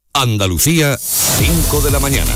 Andalucía, 5 de la mañana.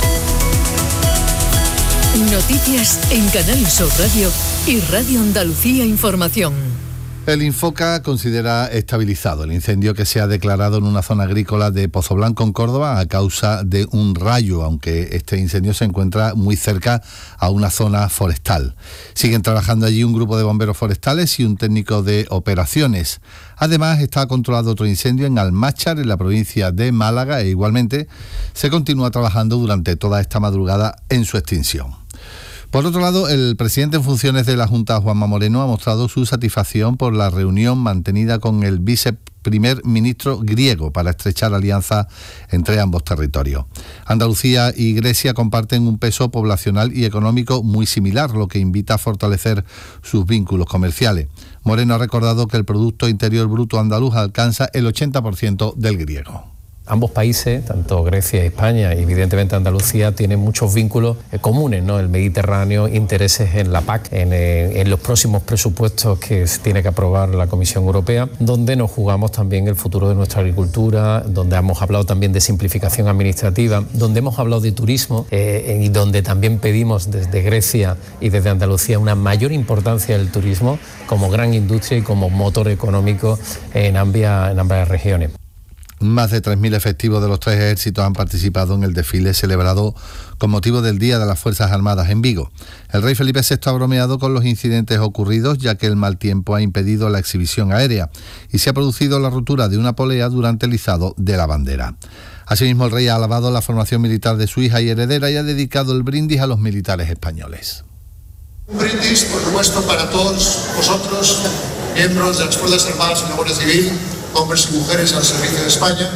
Noticias en Canal Sur Radio y Radio Andalucía Información. El Infoca considera estabilizado el incendio que se ha declarado en una zona agrícola de Pozoblanco, en Córdoba, a causa de un rayo, aunque este incendio se encuentra muy cerca a una zona forestal. Siguen trabajando allí un grupo de bomberos forestales y un técnico de operaciones. Además, está controlado otro incendio en Almáchar, en la provincia de Málaga, e igualmente se continúa trabajando durante toda esta madrugada en su extinción. Por otro lado, el presidente en funciones de la Junta, Juanma Moreno, ha mostrado su satisfacción por la reunión mantenida con el viceprimer ministro griego para estrechar alianza entre ambos territorios. Andalucía y Grecia comparten un peso poblacional y económico muy similar, lo que invita a fortalecer sus vínculos comerciales. Moreno ha recordado que el Producto Interior Bruto andaluz alcanza el 80% del griego. Ambos países, tanto Grecia y España, y evidentemente Andalucía, tienen muchos vínculos comunes, ¿no? El Mediterráneo, intereses en la PAC, en los próximos presupuestos que se tiene que aprobar la Comisión Europea, donde nos jugamos también el futuro de nuestra agricultura, donde hemos hablado también de simplificación administrativa, donde hemos hablado de turismo y donde también pedimos desde Grecia y desde Andalucía una mayor importancia del turismo como gran industria y como motor económico en ambas regiones. Más de 3.000 efectivos de los tres ejércitos han participado en el desfile celebrado con motivo del Día de las Fuerzas Armadas en Vigo. El rey Felipe VI ha bromeado con los incidentes ocurridos, ya que el mal tiempo ha impedido la exhibición aérea y se ha producido la rotura de una polea durante el izado de la bandera. Asimismo, el rey ha alabado la formación militar de su hija y heredera y ha dedicado el brindis a los militares españoles. Un brindis, por supuesto, para todos vosotros, miembros de las Fuerzas Armadas y la Guardia Civil, hombres y mujeres al servicio de España,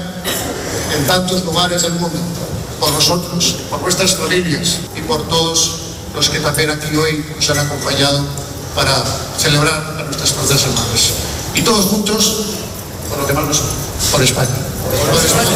en tantos lugares del mundo, por vosotros, por vuestras familias y por todos los que también aquí hoy nos han acompañado para celebrar a nuestras Fuerzas Armadas. Y todos juntos, por lo que más nos por España. Por España.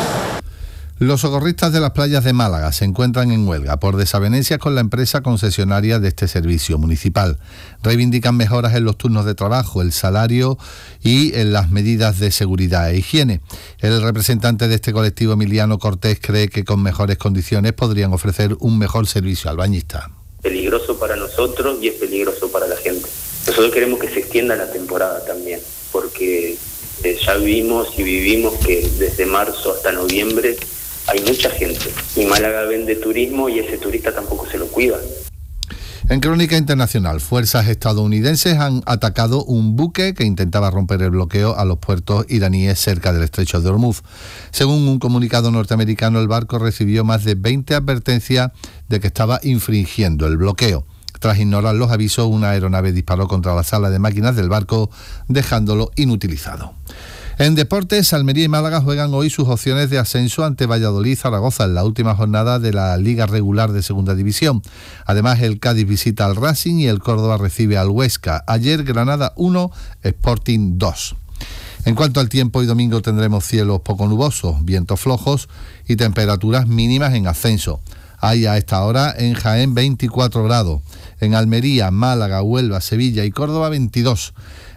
Los socorristas de las playas de Málaga se encuentran en huelga por desavenencias con la empresa concesionaria de este servicio municipal. Reivindican mejoras en los turnos de trabajo, el salario y en las medidas de seguridad e higiene. El representante de este colectivo, Emiliano Cortés, cree que con mejores condiciones podrían ofrecer un mejor servicio al bañista. Peligroso para nosotros y es peligroso para la gente. Nosotros queremos que se extienda la temporada también, porque ya vimos y vivimos que desde marzo hasta noviembre hay mucha gente y Málaga vende turismo y ese turista tampoco se lo cuida. En crónica internacional, fuerzas estadounidenses han atacado un buque que intentaba romper el bloqueo a los puertos iraníes cerca del estrecho de Hormuz. Según un comunicado norteamericano, el barco recibió más de 20 advertencias de que estaba infringiendo el bloqueo. Tras ignorar los avisos, una aeronave disparó contra la sala de máquinas del barco, dejándolo inutilizado. En deportes, Almería y Málaga juegan hoy sus opciones de ascenso ante Valladolid y Zaragoza en la última jornada de la Liga Regular de Segunda División. Además, el Cádiz visita al Racing y el Córdoba recibe al Huesca. Ayer, Granada 1, Sporting 2. En cuanto al tiempo, hoy domingo tendremos cielos poco nubosos, vientos flojos y temperaturas mínimas en ascenso. Hay a esta hora en Jaén 24 grados, en Almería, Málaga, Huelva, Sevilla y Córdoba 22.